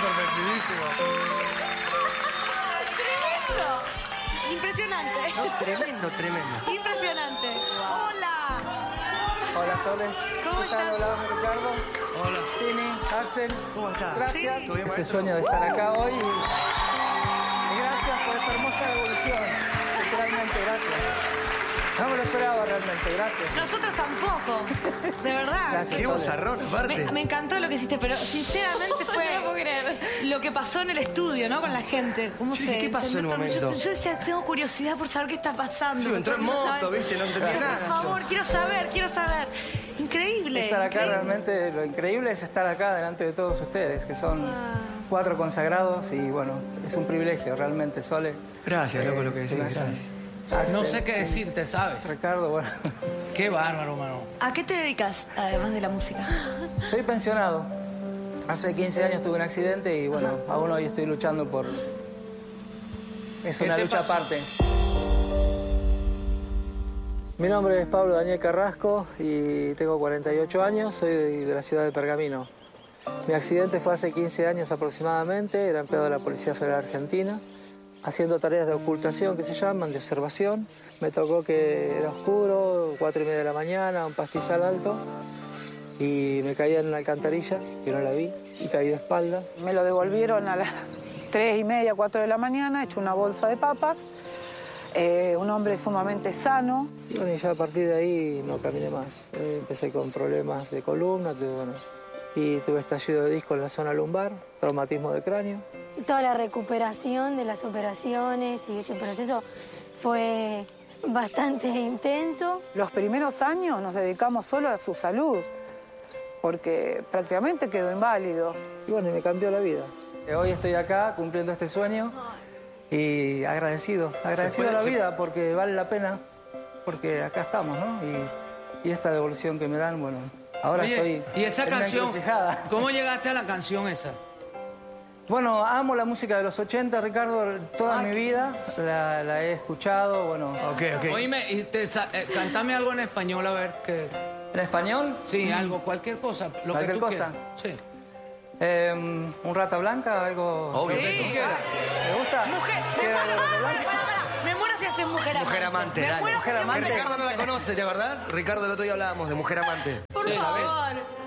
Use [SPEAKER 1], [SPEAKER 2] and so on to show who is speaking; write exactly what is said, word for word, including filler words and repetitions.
[SPEAKER 1] sorprendidísimo.
[SPEAKER 2] ¡Tremendo! Impresionante.
[SPEAKER 3] No, tremendo, tremendo.
[SPEAKER 2] Impresionante. Hola.
[SPEAKER 4] Hola, Sole.
[SPEAKER 2] ¿Cómo
[SPEAKER 4] ¿Qué tal?
[SPEAKER 2] estás?
[SPEAKER 4] Hola, Ricardo.
[SPEAKER 1] Hola.
[SPEAKER 4] Tini, Axel.
[SPEAKER 3] ¿Cómo estás?
[SPEAKER 4] Gracias.
[SPEAKER 2] Sí.
[SPEAKER 1] ¿Todo bien,
[SPEAKER 4] Este
[SPEAKER 1] maestro?
[SPEAKER 4] sueño de estar acá hoy. Y, y gracias por esta hermosa devolución. Literalmente, gracias. No me lo esperaba realmente, gracias.
[SPEAKER 2] Nosotros tampoco. De verdad.
[SPEAKER 4] Gracias,
[SPEAKER 3] Qué
[SPEAKER 4] Sole.
[SPEAKER 3] bozarrón,
[SPEAKER 2] Me,
[SPEAKER 3] aparte.
[SPEAKER 2] me encantó lo que hiciste, pero sinceramente fue
[SPEAKER 5] No lo puedo creer.
[SPEAKER 2] lo que pasó en el estudio, ¿no? Con la gente. ¿Cómo
[SPEAKER 3] Sí,
[SPEAKER 2] se,
[SPEAKER 3] ¿qué pasó
[SPEAKER 2] se
[SPEAKER 3] en un
[SPEAKER 2] notó?
[SPEAKER 3] momento?
[SPEAKER 2] Yo, yo decía, tengo curiosidad por saber qué está pasando.
[SPEAKER 3] Sí, entró en moto,
[SPEAKER 2] ¿Sabes?
[SPEAKER 3] ¿viste? No entendía
[SPEAKER 2] Por
[SPEAKER 3] nada.
[SPEAKER 2] favor, quiero saber, quiero saber. Increíble.
[SPEAKER 4] Estar acá
[SPEAKER 2] increíble.
[SPEAKER 4] realmente, lo increíble es estar acá delante de todos ustedes, que son cuatro consagrados y bueno, es un privilegio realmente, Sole.
[SPEAKER 3] Gracias, loco,
[SPEAKER 4] Eh,
[SPEAKER 3] lo que decís,
[SPEAKER 4] gracias.
[SPEAKER 3] gracias.
[SPEAKER 4] Axel,
[SPEAKER 6] No sé qué decirte, ¿sabes?
[SPEAKER 4] Ricardo, bueno,
[SPEAKER 6] Qué bárbaro, mano.
[SPEAKER 2] ¿A qué te dedicas, además de la música?
[SPEAKER 4] soy pensionado. Hace quince años tuve un accidente y bueno, aún hoy estoy luchando por... Es
[SPEAKER 6] ¿Qué
[SPEAKER 4] una
[SPEAKER 6] te
[SPEAKER 4] lucha
[SPEAKER 6] pasó?
[SPEAKER 4] aparte. Mi nombre es Pablo Daniel Carrasco y tengo cuarenta y ocho años, soy de, de la ciudad de Pergamino. Mi accidente fue hace quince años aproximadamente, era empleado de la Policía Federal Argentina, haciendo tareas de ocultación que se llaman, de observación. Me tocó que era oscuro, cuatro y media de la mañana, un pastizal alto, y me caí en una alcantarilla, que no la vi, y caí de espalda.
[SPEAKER 7] Me lo devolvieron a las tres y media, cuatro de la mañana, hecho una bolsa de papas. Eh, un hombre sumamente sano.
[SPEAKER 4] Y bueno, y ya a partir de ahí no caminé más. Eh, empecé con problemas de columna, tuve, bueno, y tuve estallido de disco en la zona lumbar, traumatismo de cráneo.
[SPEAKER 5] Toda la recuperación de las operaciones y ese proceso fue bastante intenso.
[SPEAKER 7] Los primeros años nos dedicamos solo a su salud, porque prácticamente quedó inválido.
[SPEAKER 4] Y bueno, y me cambió la vida. Eh, Hoy estoy acá cumpliendo este sueño y agradecido, agradecido a la vida porque vale la pena, porque acá estamos, ¿no? Y, y esta devolución que me dan, bueno, ahora
[SPEAKER 6] Oye,
[SPEAKER 4] estoy
[SPEAKER 6] ¿y esa
[SPEAKER 4] en una
[SPEAKER 6] canción?
[SPEAKER 4] encrucijada.
[SPEAKER 6] ¿Cómo llegaste a la canción esa?
[SPEAKER 4] Bueno, amo la música de los ochenta, Ricardo, toda mi vida la, la he escuchado, bueno.
[SPEAKER 3] Ok, ok.
[SPEAKER 6] Oíme, y te sa- eh, cántame algo en español, a ver, que...
[SPEAKER 4] ¿En español?
[SPEAKER 6] Sí, algo, cualquier cosa. Lo
[SPEAKER 4] ¿Cualquier
[SPEAKER 6] que tú
[SPEAKER 4] cosa?
[SPEAKER 6] quieras. Sí.
[SPEAKER 4] Eh, ¿Un rata blanca? ¿Algo?
[SPEAKER 3] Obvio.
[SPEAKER 6] Lo que tú quieras.
[SPEAKER 4] ¿Me gusta?
[SPEAKER 2] Mujer, me
[SPEAKER 4] ¿Quiere
[SPEAKER 2] muero,
[SPEAKER 4] algo de rata
[SPEAKER 2] pará,
[SPEAKER 4] blanca?
[SPEAKER 2] pará, pará. Me muero si haces mujer amante.
[SPEAKER 3] Mujer amante,
[SPEAKER 2] Me
[SPEAKER 3] dale.
[SPEAKER 2] muero si
[SPEAKER 4] Mujer
[SPEAKER 2] haces
[SPEAKER 4] amante.
[SPEAKER 3] Que Ricardo no la conoce, ¿te acordás? Ricardo, el otro día hablábamos de Mujer Amante.
[SPEAKER 2] Por
[SPEAKER 6] Sí,
[SPEAKER 2] favor.